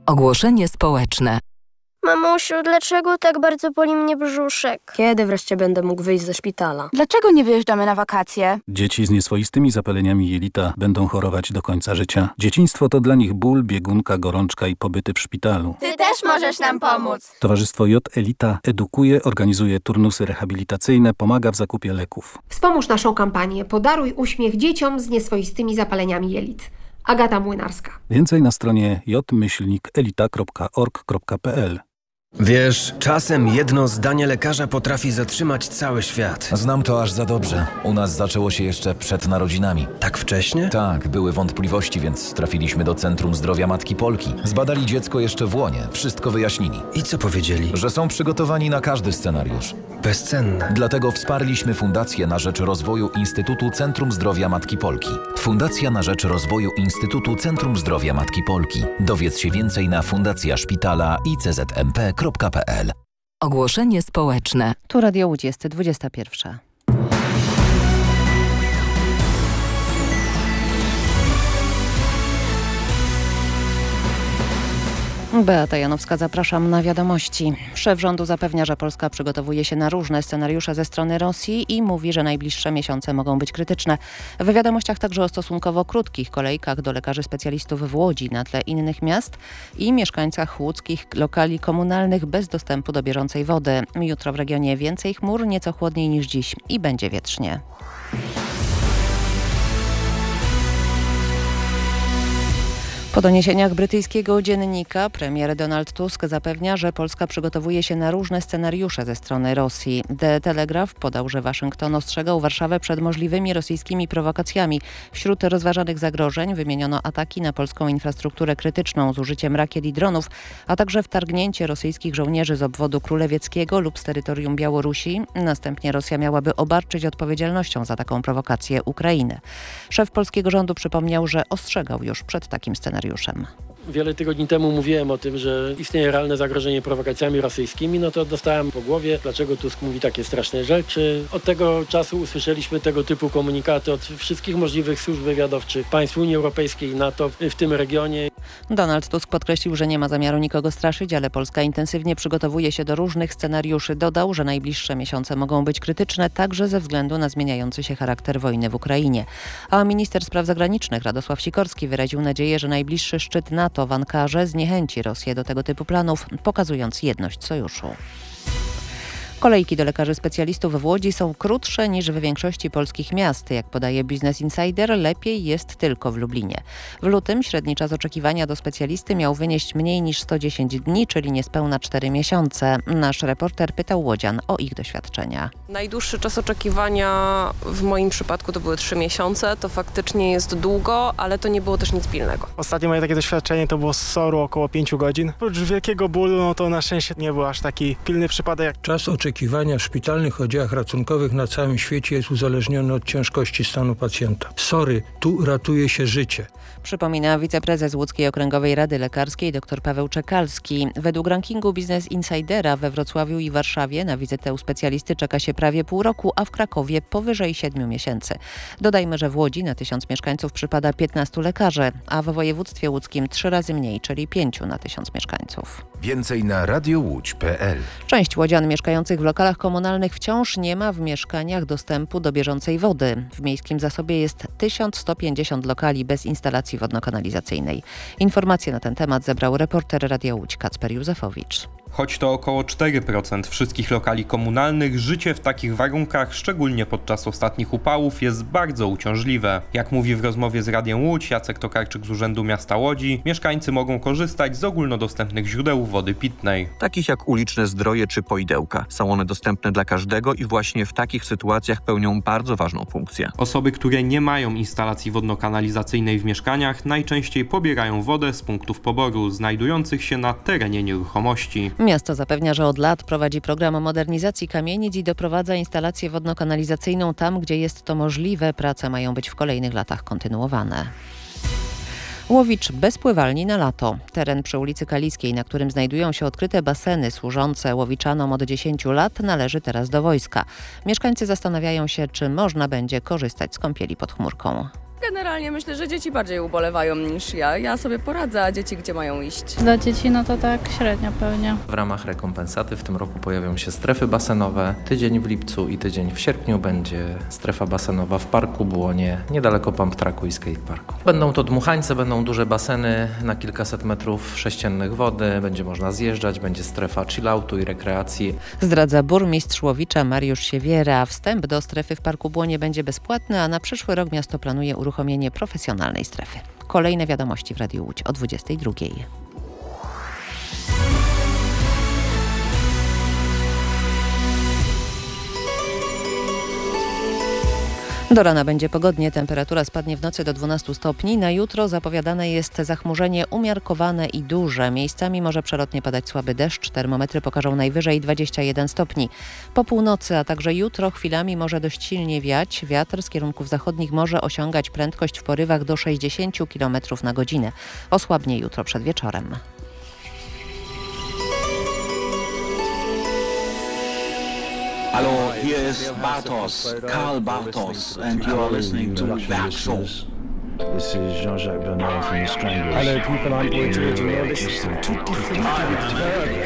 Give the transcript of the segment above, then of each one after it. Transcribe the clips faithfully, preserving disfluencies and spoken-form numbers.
Ogłoszenie społeczne. Mamusiu, dlaczego tak bardzo boli mnie brzuszek? Kiedy wreszcie będę mógł wyjść ze szpitala? Dlaczego nie wyjeżdżamy na wakacje? Dzieci z nieswoistymi zapaleniami jelita będą chorować do końca życia. Dzieciństwo to dla nich ból, biegunka, gorączka i pobyty w szpitalu. Ty też możesz nam pomóc. Towarzystwo J Elita edukuje, organizuje turnusy rehabilitacyjne, pomaga w zakupie leków. Wspomóż naszą kampanię Podaruj uśmiech dzieciom z nieswoistymi zapaleniami jelit. Agata Młynarska. Więcej na stronie j myślnik elita kropka org kropka p l. Wiesz, czasem jedno zdanie lekarza potrafi zatrzymać cały świat. Znam to aż za dobrze. U nas zaczęło się jeszcze przed narodzinami. Tak wcześnie? Tak, były wątpliwości, więc trafiliśmy do Centrum Zdrowia Matki Polki. Zbadali dziecko jeszcze w łonie, wszystko wyjaśnili. I co powiedzieli? Że są przygotowani na każdy scenariusz. Bezcenne. Dlatego wsparliśmy Fundację na rzecz rozwoju Instytutu Centrum Zdrowia Matki Polki. Fundacja na rzecz rozwoju Instytutu Centrum Zdrowia Matki Polki. Dowiedz się więcej na fundacja szpitala i c z m p kropka p l. Ogłoszenie społeczne. Tu Radio Łódź jest dwudziesta pierwsza. Beata Janowska, zapraszam na wiadomości. Szef rządu zapewnia, że Polska przygotowuje się na różne scenariusze ze strony Rosji i mówi, że najbliższe miesiące mogą być krytyczne. W wiadomościach także o stosunkowo krótkich kolejkach do lekarzy specjalistów w Łodzi na tle innych miast i mieszkańcach łódzkich lokali komunalnych bez dostępu do bieżącej wody. Jutro w regionie więcej chmur, nieco chłodniej niż dziś i będzie wietrznie. Po doniesieniach brytyjskiego dziennika premier Donald Tusk zapewnia, że Polska przygotowuje się na różne scenariusze ze strony Rosji. The Telegraph podał, że Waszyngton ostrzegał Warszawę przed możliwymi rosyjskimi prowokacjami. Wśród rozważanych zagrożeń wymieniono ataki na polską infrastrukturę krytyczną z użyciem rakiet i dronów, a także wtargnięcie rosyjskich żołnierzy z obwodu królewieckiego lub z terytorium Białorusi. Następnie Rosja miałaby obarczyć odpowiedzialnością za taką prowokację Ukrainę. Szef polskiego rządu przypomniał, że ostrzegał już przed takim scenariuszem. Wiele tygodni temu mówiłem o tym, że istnieje realne zagrożenie prowokacjami rosyjskimi, no to dostałem po głowie, dlaczego Tusk mówi takie straszne rzeczy. Od tego czasu usłyszeliśmy tego typu komunikaty od wszystkich możliwych służb wywiadowczych państw Unii Europejskiej i NATO w tym regionie. Donald Tusk podkreślił, że nie ma zamiaru nikogo straszyć, ale Polska intensywnie przygotowuje się do różnych scenariuszy. Dodał, że najbliższe miesiące mogą być krytyczne także ze względu na zmieniający się charakter wojny w Ukrainie. A minister spraw zagranicznych Radosław Sikorski wyraził nadzieję, że najbliższy szczyt NATO w Ankarze zniechęci Rosję do tego typu planów, pokazując jedność sojuszu. Kolejki do lekarzy specjalistów w Łodzi są krótsze niż w większości polskich miast. Jak podaje Business Insider, lepiej jest tylko w Lublinie. W lutym średni czas oczekiwania do specjalisty miał wynieść mniej niż sto dziesięć dni, czyli niespełna cztery miesiące. Nasz reporter pytał łodzian o ich doświadczenia. Najdłuższy czas oczekiwania w moim przypadku to były trzy miesiące. To faktycznie jest długo, ale to nie było też nic pilnego. Ostatnie moje takie doświadczenie to było z S O R-u około pięciu godzin. Oprócz wielkiego bólu, no to na szczęście nie był aż taki pilny przypadek. Czas oczekiwania w szpitalnych oddziałach ratunkowych na całym świecie jest uzależniony od ciężkości stanu pacjenta. Sorry, tu ratuje się życie. Przypomina wiceprezes Łódzkiej Okręgowej Rady Lekarskiej dr Paweł Czekalski. Według rankingu Business Insidera we Wrocławiu i Warszawie na wizytę u specjalisty czeka się prawie pół roku, a w Krakowie powyżej siedmiu miesięcy. Dodajmy, że w Łodzi na tysiąc mieszkańców przypada piętnastu lekarzy, a w województwie łódzkim trzy razy mniej, czyli pięciu na tysiąc mieszkańców. Więcej na radiowódź kropka p l. Część łodzian mieszkających w lokalach komunalnych wciąż nie ma w mieszkaniach dostępu do bieżącej wody. W miejskim zasobie jest tysiąc sto pięćdziesiąt lokali bez instalacji wodno-kanalizacyjnej. Informacje na ten temat zebrał reporter Radia Łódź Kacper Józefowicz. Choć to około cztery procent wszystkich lokali komunalnych, życie w takich warunkach, szczególnie podczas ostatnich upałów, jest bardzo uciążliwe. Jak mówi w rozmowie z Radiem Łódź Jacek Tokarczyk z Urzędu Miasta Łodzi, mieszkańcy mogą korzystać z ogólnodostępnych źródeł wody pitnej. Takich jak uliczne zdroje czy poidełka. Są one dostępne dla każdego i właśnie w takich sytuacjach pełnią bardzo ważną funkcję. Osoby, które nie mają instalacji wodno-kanalizacyjnej w mieszkaniach, najczęściej pobierają wodę z punktów poboru znajdujących się na terenie nieruchomości. Miasto zapewnia, że od lat prowadzi program modernizacji kamienic i doprowadza instalację wodno-kanalizacyjną tam, gdzie jest to możliwe. Prace mają być w kolejnych latach kontynuowane. Łowicz bez pływalni na lato. Teren przy ulicy Kaliskiej, na którym znajdują się odkryte baseny służące łowiczanom od dziesięciu lat, należy teraz do wojska. Mieszkańcy zastanawiają się, czy można będzie korzystać z kąpieli pod chmurką. generalnie myślę, że dzieci bardziej ubolewają niż ja. Ja sobie poradzę, a dzieci gdzie mają iść? Dla dzieci no to tak średnio pewnie. W ramach rekompensaty w tym roku pojawią się strefy basenowe. Tydzień w lipcu i tydzień w sierpniu będzie strefa basenowa w Parku Błonie, niedaleko Pump Tracku i Skateparku. Będą to dmuchańce, będą duże baseny na kilkaset metrów sześciennych wody, będzie można zjeżdżać, będzie strefa chilloutu i rekreacji. Zdradza burmistrz Łowicza Mariusz Siewiera. Wstęp do strefy w Parku Błonie będzie bezpłatny, a na przyszły rok miasto planuje uruchomienie profesjonalnej strefy. Kolejne wiadomości w Radiu Łódź o dwudziestej drugiej. Do rana będzie pogodnie, temperatura spadnie w nocy do dwunastu stopni. Na jutro zapowiadane jest zachmurzenie umiarkowane i duże. Miejscami może przelotnie padać słaby deszcz. Termometry pokażą najwyżej dwadzieścia jeden stopni. Po północy, a także jutro chwilami może dość silnie wiać. Wiatr z kierunków zachodnich może osiągać prędkość w porywach do sześćdziesiąt kilometrów na godzinę. Osłabnie jutro przed wieczorem. Hello, here is Bartos, Karl Bartos, and you are listening to Werkshow. This is Jean-Jacques Bernard from the Stranglers. Hello people, I'm Boy George and you're listening to Tutti Frutti.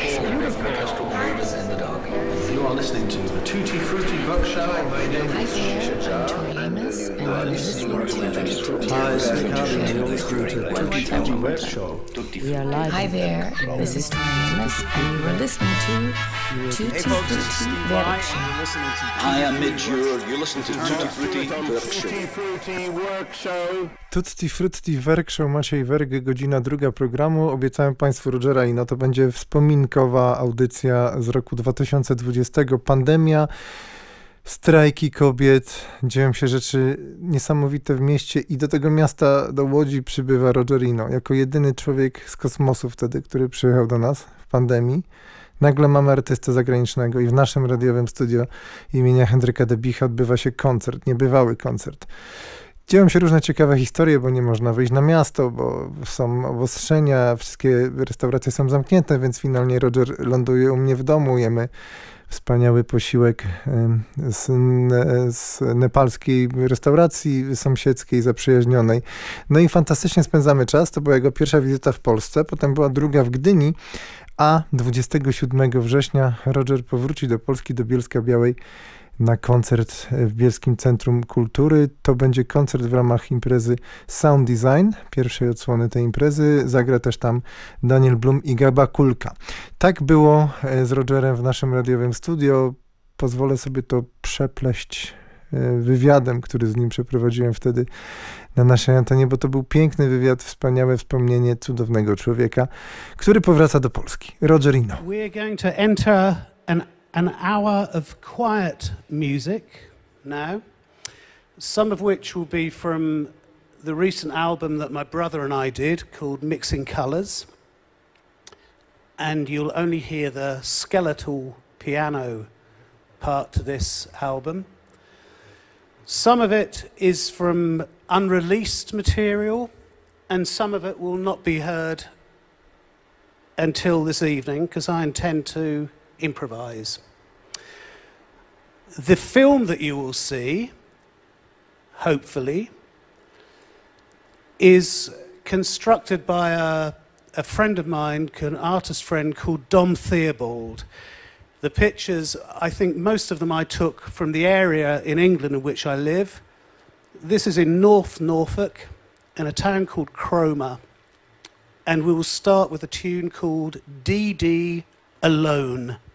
You are listening to the Tutti Frutti Workshop. My name is Shija. You are listening to Hi, it's Nick Hardy and you're listening to the Tutti Frutti Workshop. We are live. Hi there, this is Thomas and you are listening to Tutti Frutti Workshop. Hi, I'm Mitch. You're, you're listening to Tutti Frutti Workshop. Tutti Frutti Workshop, Maciej Werge, godzina druga programu. Obiecałem Państwu Rogera i no to będzie wspominkowa audycja z roku dwa tysiące dwudziestego. Pandemia, strajki kobiet, dzieją się rzeczy niesamowite w mieście i do tego miasta, do Łodzi przybywa Rogerino. Jako jedyny człowiek z kosmosu wtedy, który przyjechał do nas w pandemii. Nagle mamy artystę zagranicznego i w naszym radiowym studio imienia Henryka Debicha odbywa się koncert, niebywały koncert. Dzieją się różne ciekawe historie, bo nie można wyjść na miasto, bo są obostrzenia, wszystkie restauracje są zamknięte, więc finalnie Roger ląduje u mnie w domu, jemy wspaniały posiłek z, z nepalskiej restauracji sąsiedzkiej, zaprzyjaźnionej. No i fantastycznie spędzamy czas, to była jego pierwsza wizyta w Polsce, potem była druga w Gdyni, a dwudziestego siódmego września Roger powróci do Polski, do Bielska Białej, na koncert w Bielskim Centrum Kultury. To będzie koncert w ramach imprezy Sound Design, pierwszej odsłony tej imprezy. Zagra też tam Daniel Blum i Gaba Kulka. Tak było z Rogerem w naszym radiowym studio. Pozwolę sobie to przepleść wywiadem, który z nim przeprowadziłem wtedy na naszej antenie, bo to był piękny wywiad, wspaniałe wspomnienie cudownego człowieka, który powraca do Polski. Rogerino. We're going to enter an An hour of quiet music now, some of which will be from the recent album that my brother and I did called Mixing Colours. And you'll only hear the skeletal piano part to this album. Some of it is from unreleased material, and some of it will not be heard until this evening, because I intend to improvise. The film that you will see, hopefully, is constructed by a, a friend of mine, an artist friend called Dom Theobald. The pictures, I think most of them I took from the area in England in which I live. This is in North Norfolk, in a town called Cromer. And we will start with a tune called D D Alone.